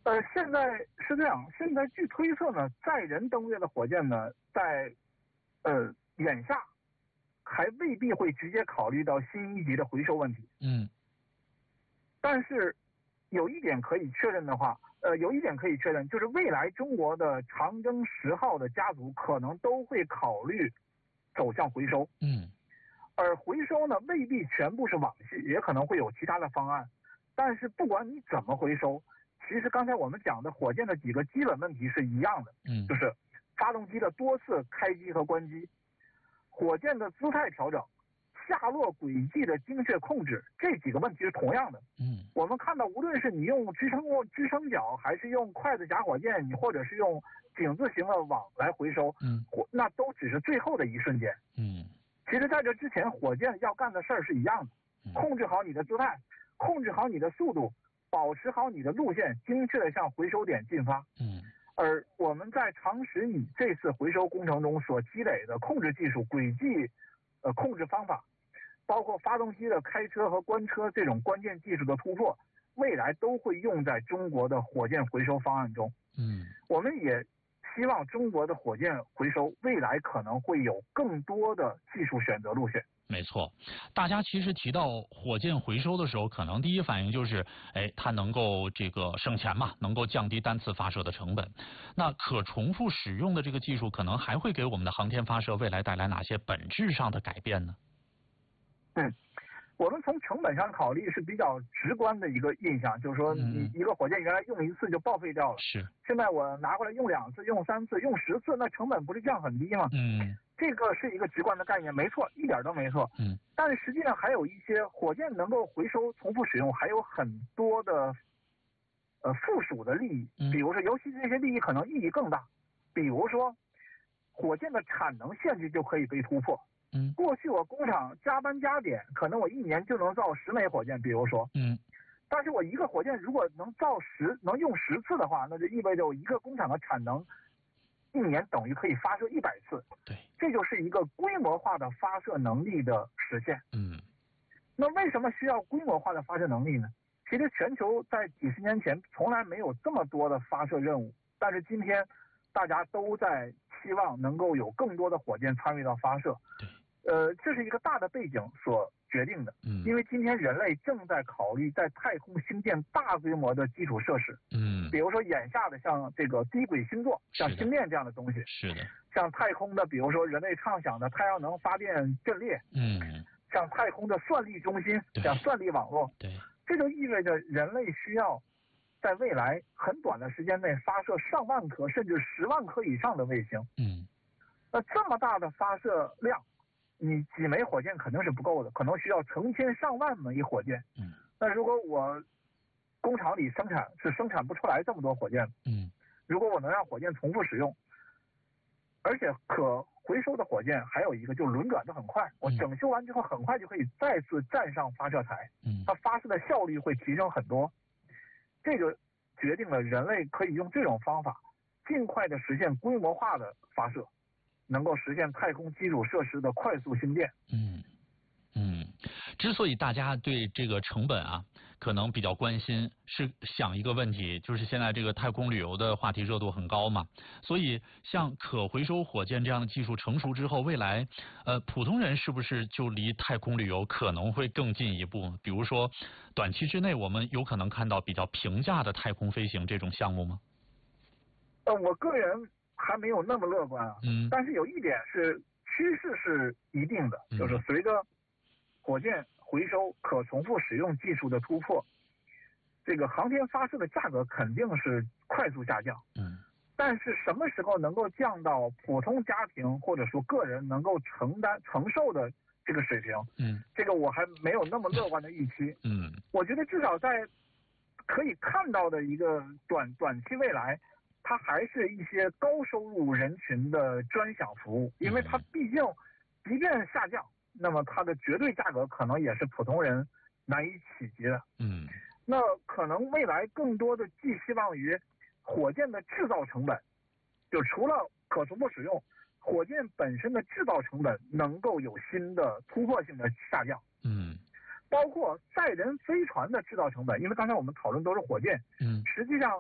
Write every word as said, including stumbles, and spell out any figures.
呃，现在是这样，现在据推测呢，载人登月的火箭呢，在呃眼下还未必会直接考虑到新一级的回收问题。 嗯。 但是有一点可以确认的话，呃，有一点可以确认，就是未来中国的长征十号的家族可能都会考虑走向回收。 嗯。 而回收呢，未必全部是网系，也可能会有其他的方案。但是不管你怎么回收，其实刚才我们讲的火箭的几个基本问题是一样的， 嗯， 就是发动机的多次开机和关机，火箭的姿态调整，下落轨迹的精确控制，这几个问题是同样的。 嗯， 我们看到，无论是你用支撑支撑脚，还是用筷子夹火箭，你或者是用井字形的网来回收， 嗯， 那都只是最后的一瞬间。 嗯， 其实在这之前，火箭要干的事儿是一样的，控制好你的姿态，控制好你的速度，保持好你的路线，精确的向回收点进发。 嗯， 而我们在长十米这次回收工程中所积累的控制技术、轨迹呃控制方法，包括发动机的开车和关车这种关键技术的突破，未来都会用在中国的火箭回收方案中。 嗯， 我们也希望中国的火箭回收未来可能会有更多的技术选择路线。 没错，大家其实提到火箭回收的时候，可能第一反应就是，哎，它能够这个省钱嘛，能够降低单次发射的成本。那可重复使用的这个技术，可能还会给我们的航天发射未来带来哪些本质上的改变呢？ 嗯，我们从成本上考虑是比较直观的一个印象，就是说你一个火箭原来用一次就报废掉了， 是， 现在我拿过来用两次、用三次、用十次，那成本不是降很低吗？ 嗯。 这个是一个直观的概念，没错，一点都没错。 嗯， 但是实际上还有一些火箭能够回收、重复使用，还有很多的呃附属的利益。比如说，尤其这些利益可能意义更大。比如说，火箭的产能限制就可以被突破。 嗯， 过去我工厂加班加点，可能我一年就能造十枚火箭，比如说。 嗯， 但是我一个火箭如果能造十，能用十次的话，那就意味着我一个工厂的产能。一年等于可以发射一百次， 对， 这就是一个规模化的发射能力的实现。 嗯， 那为什么需要规模化的发射能力呢？其实全球在几十年前从来没有这么多的发射任务，但是今天大家都在希望能够有更多的火箭参与到发射。 对， 呃，这是一个大的背景所决定的。 嗯， 因为今天人类正在考虑在太空兴建大规模的基础设施。 嗯， 比如说眼下的像这个低轨星座，像星链这样的东西。 是的。 像太空的，比如说人类畅想的太阳能发电阵列。 嗯。 像太空的算力中心，像算力网络。 对。 这就意味着人类需要在未来很短的时间内发射上万颗甚至十万颗以上的卫星。 嗯。 那这么大的发射量，你几枚火箭肯定是不够的，可能需要成千上万枚火箭。 嗯， 那如果我工厂里生产是生产不出来这么多火箭。 嗯， 如果我能让火箭重复使用，而且可回收的火箭还有一个就是轮转的很快，我整修完之后很快就可以再次站上发射台。 嗯， 它发射的效率会提升很多。这就决定了人类可以用这种方法尽快的实现规模化的发射。能够实现太空基础设施的快速兴建。 嗯嗯，之所以大家对这个成本啊可能比较关心，是想一个问题，就是现在这个太空旅游的话题热度很高嘛，所以像可回收火箭这样的技术成熟之后，未来呃普通人是不是就离太空旅游可能会更进一步？比如说短期之内我们有可能看到比较平价的太空飞行这种项目吗？ 呃，我个人还没有那么乐观啊， 嗯， 但是有一点是趋势是一定的， 嗯、 就是随着火箭回收可重复使用技术的突破，这个航天发射的价格肯定是快速下降。 嗯， 但是什么时候能够降到普通家庭或者说个人能够承担承受的这个水平？ 嗯， 这个我还没有那么乐观的预期。 嗯， 我觉得至少在可以看到的一个短短期未来。它还是一些高收入人群的专享服务，因为它毕竟即便下降，那么它的绝对价格可能也是普通人难以企及的。 嗯， 那可能未来更多的寄希望于火箭的制造成本，就除了可重复使用，火箭本身的制造成本能够有新的突破性的下降。 嗯， 包括载人飞船的制造成本，因为刚才我们讨论都是火箭， 嗯， 实际上